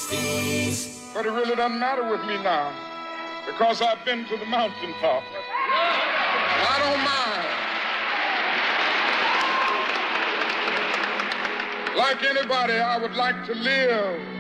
But it really doesn't matter with me now because I've been to the mountaintop. I don't mind. Like anybody, I would like to live